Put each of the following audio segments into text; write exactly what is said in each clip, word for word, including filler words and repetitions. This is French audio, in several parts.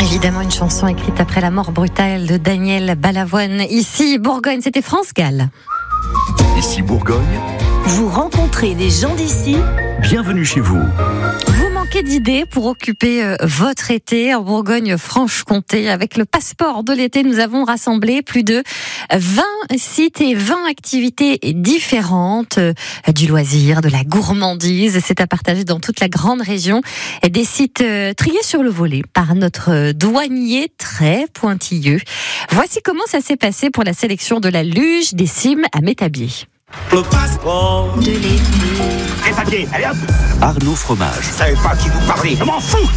Évidemment, une chanson écrite après la mort brutale de Daniel Balavoine. Ici, Bourgogne, c'était France Gall. Ici Bourgogne. Vous rencontrez des gens d'ici. Bienvenue chez vous. Vous manquez d'idées pour occuper euh, votre été en Bourgogne-Franche-Comté. Avec le passeport de l'été, nous avons rassemblé plus de vingt sites et vingt activités différentes, euh, du loisir, de la gourmandise. C'est à partager dans toute la grande région. Et des sites euh, triés sur le volet par notre douanier très pointilleux. Voici comment ça s'est passé pour la sélection de la luge des cimes à Métabier. Le passeport De l'été. Les papiers, allez hop. Arnaud Fromage. Je savais pas qui vous parlait, je m'en fous.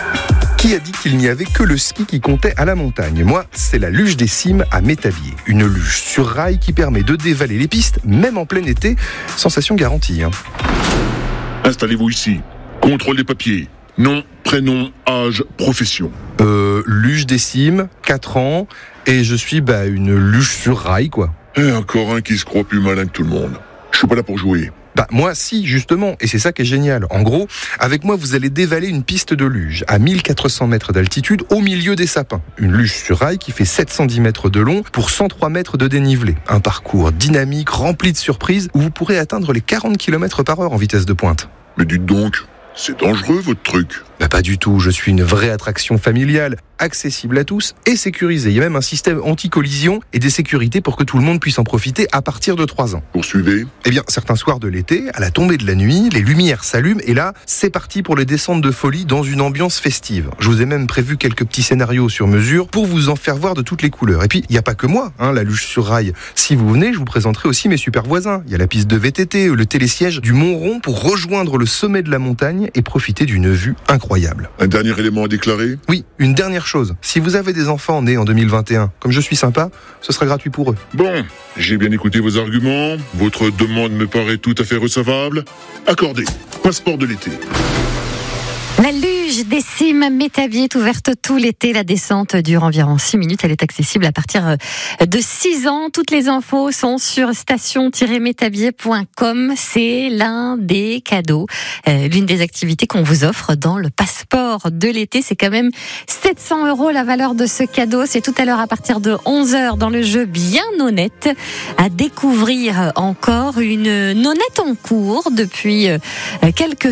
Qui a dit qu'il n'y avait que le ski qui comptait à la montagne ? Moi, c'est la luge des cimes à Métabier. Une luge sur rail qui permet de dévaler les pistes, même en plein été. Sensation garantie. Hein. Installez-vous ici. Contrôle des papiers. Nom, prénom, âge, profession. Euh, luge des cimes, quatre ans, et je suis bah, une luge sur rail, quoi. Et encore un qui se croit plus malin que tout le monde. Je suis pas là pour jouer. Bah moi si, justement, et c'est ça qui est génial. En gros, avec moi vous allez dévaler une piste de luge à mille quatre cents mètres d'altitude au milieu des sapins. Une luge sur rail qui fait sept cent dix mètres de long pour cent trois mètres de dénivelé. Un parcours dynamique, rempli de surprises, où vous pourrez atteindre les quarante kilomètres par heure en vitesse de pointe. Mais dites donc, c'est dangereux votre truc. Bah pas du tout, je suis une vraie attraction familiale, accessible à tous et sécurisée. Il y a même un système anti-collision et des sécurités pour que tout le monde puisse en profiter à partir de trois ans. Poursuivez. Eh bien, certains soirs de l'été, à la tombée de la nuit, les lumières s'allument et là, c'est parti pour les descentes de folie dans une ambiance festive. Je vous ai même prévu quelques petits scénarios sur mesure pour vous en faire voir de toutes les couleurs. Et puis, il n'y a pas que moi, hein, la luge sur rail. Si vous venez, je vous présenterai aussi mes super voisins. Il y a la piste de V T T, le télésiège du Mont-Rond pour rejoindre le sommet de la montagne et profiter d'une vue incroyable. Un dernier élément à déclarer ? Oui, une dernière chose. Si vous avez des enfants nés en deux mille vingt et un, comme je suis sympa, ce sera gratuit pour eux. Bon, j'ai bien écouté vos arguments. Votre demande me paraît tout à fait recevable. Accordé. Passeport de l'été. La luge des cimes Métabier est ouverte tout l'été. La descente dure environ six minutes. Elle est accessible à partir de six ans. Toutes les infos sont sur station tiret métabier point com. C'est l'un des cadeaux, euh, l'une des activités qu'on vous offre dans le passeport de l'été. C'est quand même sept cents euros la valeur de ce cadeau. C'est tout à l'heure à partir de onze heures dans le jeu Bien Nonnette. À découvrir encore une nonnette en cours depuis quelques